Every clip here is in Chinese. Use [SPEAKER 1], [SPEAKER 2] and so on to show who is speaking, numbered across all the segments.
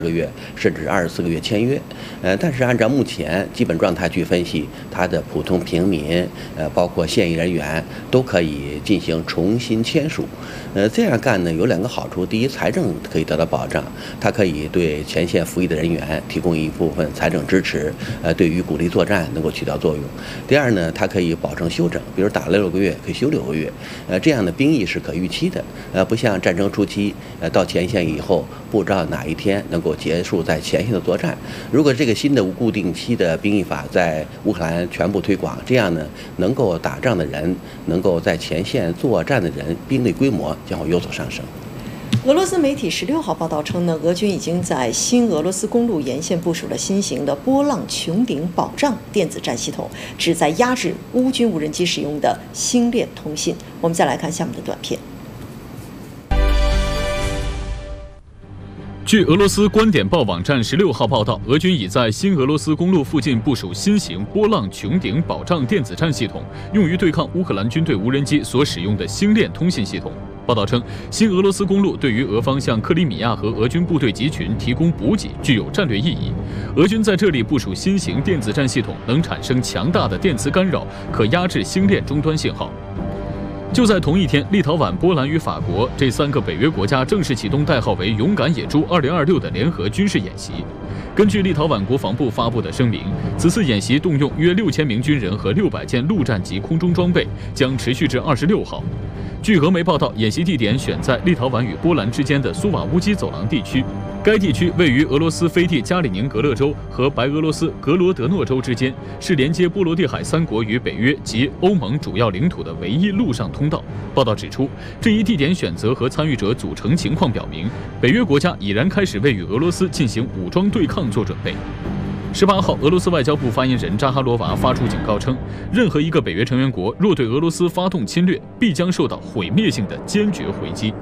[SPEAKER 1] 个月甚至24个月签约，但是按照目前基本状态去分析，它的普通平民，包括现役人员都可以进行重新签署。这样干呢有2个好处：第一，财政可以得到保障，它可以对前线服役的人员提供一部分财政支持，对于鼓励作战能够起到作用；第二呢，它可以保证休整，比如打了6个月可以休6个月，这样的兵役是可预期的，不像战争初期，到前线以后不知道哪一天能够结束在前线的作战。如果这个新的无固定期的兵役法在乌克兰全部推广，这样呢，能够打仗的人，能够在前线作战的人，兵力规模将会有所上升。
[SPEAKER 2] 俄罗斯媒体16号报道称呢，俄军已经在新俄罗斯公路沿线部署了新型的波浪穹顶保障电子战系统，旨在压制乌军无人机使用的星链通信。我们再来看下面的短片。
[SPEAKER 3] 据俄罗斯观点报网站16号报道，俄军已在新俄罗斯公路附近部署新型波浪穹顶保障电子战系统，用于对抗乌克兰军队无人机所使用的星链通信系统。报道称，新俄罗斯公路对于俄方向克里米亚和俄军部队集群提供补给具有战略意义。俄军在这里部署新型电子战系统，能产生强大的电磁干扰，可压制星链终端信号。就在同一天，立陶宛、波兰与法国这3个北约国家正式启动代号为“勇敢野猪2026”的联合军事演习。根据立陶宛国防部发布的声明，此次演习动用约6000名军人和600件陆战及空中装备，将持续至26号。据俄媒报道，演习地点选在立陶宛与波兰之间的苏瓦乌基走廊地区。该地区位于俄罗斯飞地加里宁格勒州和白俄罗斯格罗德诺州之间，是连接波罗的海3国与北约及欧盟主要领土的唯一陆上通道。报道指出，这一地点选择和参与者组成情况表明，北约国家已然开始为与俄罗斯进行武装对抗做准备。18号，俄罗斯外交部发言人扎哈罗娃发出警告称，任何一个北约成员国若对俄罗斯发动侵略，必将受到毁灭性的坚决回击。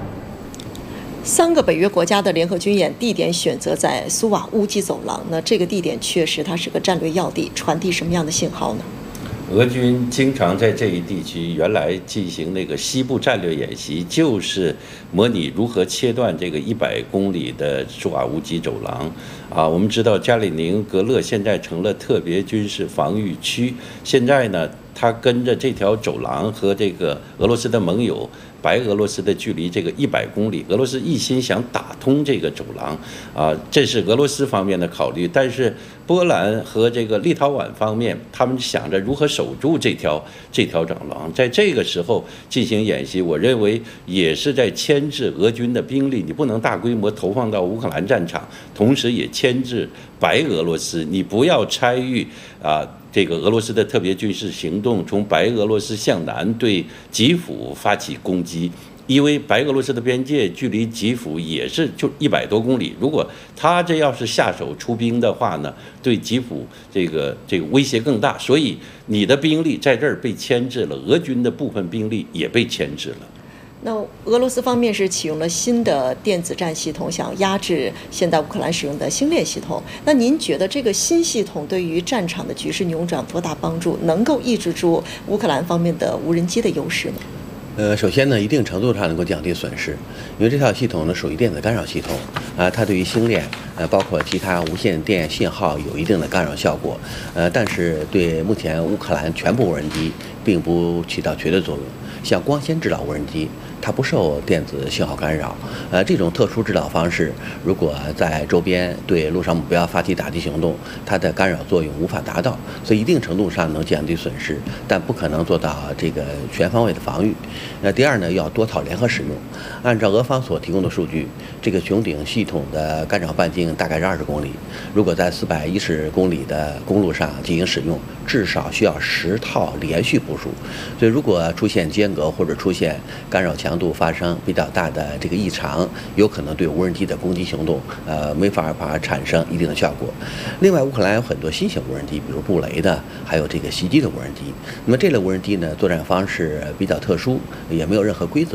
[SPEAKER 2] 3个北约国家的联合军演地点选择在苏瓦乌基走廊，那这个地点确实它是个战略要地，传递什么样的信号呢？
[SPEAKER 4] 俄军经常在这一地区原来进行那个西部战略演习，就是模拟如何切断这个100公里的苏瓦乌基走廊。我们知道加里宁格勒现在成了特别军事防御区，现在呢，它跟着这条走廊和这个俄罗斯的盟友白俄罗斯的距离这个100公里，俄罗斯一心想打通这个走廊，这是俄罗斯方面的考虑。但是波兰和这个立陶宛方面，他们想着如何守住这条走廊，在这个时候进行演习，我认为也是在牵制俄军的兵力，你不能大规模投放到乌克兰战场，同时也牵制白俄罗斯，你不要参与这个俄罗斯的特别军事行动，从白俄罗斯向南对基辅发起攻击，因为白俄罗斯的边界距离基辅也是就100多公里，如果他这要是下手出兵的话呢，对基辅这个威胁更大，所以你的兵力在这儿被牵制了，俄军的部分兵力也被牵制了。
[SPEAKER 2] 那俄罗斯方面是启用了新的电子战系统，想压制现在乌克兰使用的星链系统。那您觉得这个新系统对于战场的局势扭转多大帮助？能够抑制住乌克兰方面的无人机的优势吗？
[SPEAKER 1] 首先呢，一定程度上能够降低损失，因为这套系统呢属于电子干扰系统，它对于星链，包括其他无线电信号有一定的干扰效果，但是对目前乌克兰全部无人机并不起到绝对作用。像光纤制导无人机，它不受电子信号干扰，这种特殊制导方式，如果在周边对陆上目标发起打击行动，它的干扰作用无法达到，所以一定程度上能降低损失，但不可能做到这个全方位的防御。第二呢，要多套联合使用。按照俄方所提供的数据，这个穹顶系统的干扰半径大概是20公里，如果在410公里的公路上进行使用，至少需要10套连续部署。所以如果出现间隔或者出现干扰强度发生比较大的这个异常，有可能对无人机的攻击行动没法产生一定的效果。另外，乌克兰有很多新型无人机，比如布雷的，还有这个袭击的无人机。那么这类无人机呢，作战方式比较特殊，也没有任何规则，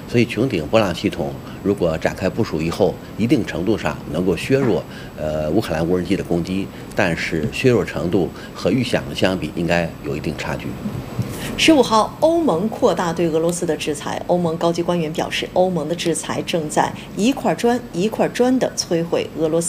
[SPEAKER 1] 所以穹顶波浪系统如果展开部署以后，一定程度上能够削弱乌克兰无人机的攻击，但是削弱程度和预想的相比，应该有一定差距。
[SPEAKER 2] 15号，欧盟扩大对俄罗斯的制裁。欧盟高级官员表示，欧盟的制裁正在一块砖一块砖地摧毁俄罗斯